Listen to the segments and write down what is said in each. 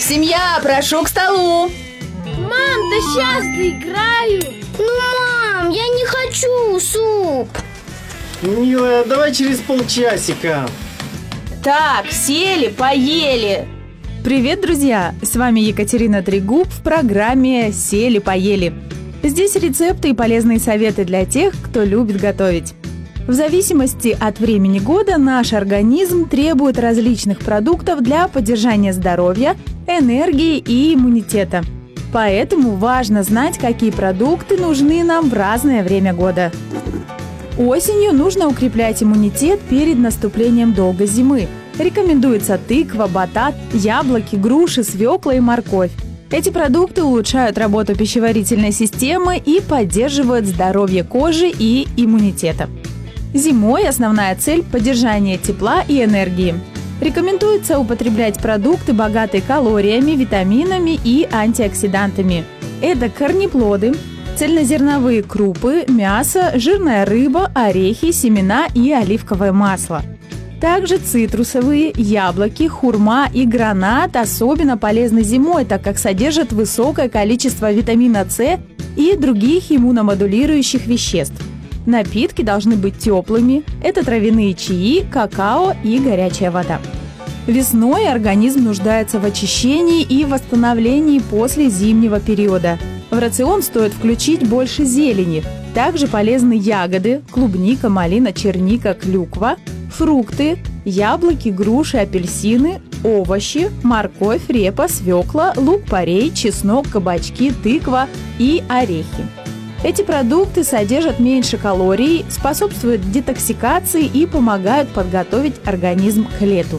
Семья, прошу к столу. Мам, да сейчас доиграю. Мам, я не хочу суп. Милая, давай через полчасика. Так, сели, поели. Привет, друзья! С вами Екатерина Трегуб в программе «Сели-поели». Здесь рецепты и полезные советы для тех, кто любит готовить. В зависимости от времени года наш организм требует различных продуктов для поддержания здоровья, энергии и иммунитета. Поэтому важно знать, какие продукты нужны нам в разное время года. Осенью нужно укреплять иммунитет перед наступлением долгой зимы. Рекомендуется тыква, батат, яблоки, груши, свекла и морковь. Эти продукты улучшают работу пищеварительной системы и поддерживают здоровье кожи и иммунитета. Зимой основная цель – поддержание тепла и энергии. Рекомендуется употреблять продукты, богатые калориями, витаминами и антиоксидантами. Это корнеплоды, цельнозерновые крупы, мясо, жирная рыба, орехи, семена и оливковое масло. Также цитрусовые, яблоки, хурма и гранат особенно полезны зимой, так как содержат высокое количество витамина С и других иммуномодулирующих веществ. Напитки должны быть теплыми. Это травяные чаи, какао и горячая вода. Весной организм нуждается в очищении и восстановлении после зимнего периода. В рацион стоит включить больше зелени. Также полезны ягоды, клубника, малина, черника, клюква, фрукты, яблоки, груши, апельсины, овощи, морковь, репа, свекла, лук-порей, чеснок, кабачки, тыква и орехи. Эти продукты содержат меньше калорий, способствуют детоксикации и помогают подготовить организм к лету.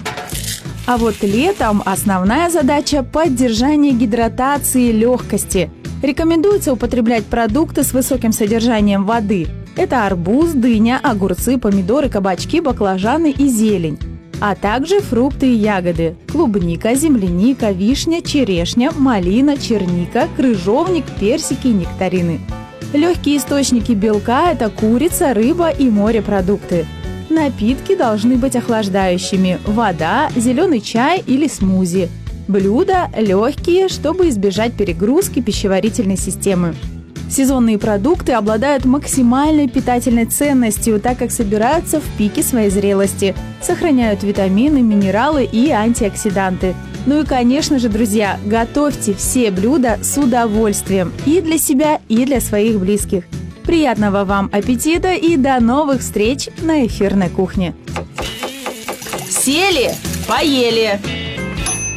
А вот летом основная задача – поддержание гидратации и легкости. Рекомендуется употреблять продукты с высоким содержанием воды. Это арбуз, дыня, огурцы, помидоры, кабачки, баклажаны и зелень. А также фрукты и ягоды – клубника, земляника, вишня, черешня, малина, черника, крыжовник, персики и нектарины. Легкие источники белка – это курица, рыба и морепродукты. Напитки должны быть охлаждающими – вода, зеленый чай или смузи. Блюда легкие, чтобы избежать перегрузки пищеварительной системы. Сезонные продукты обладают максимальной питательной ценностью, так как собираются в пике своей зрелости, сохраняют витамины, минералы и антиоксиданты. Ну и, конечно же, друзья, готовьте все блюда с удовольствием и для себя, и для своих близких. Приятного вам аппетита и до новых встреч на эфирной кухне. Сели, поели.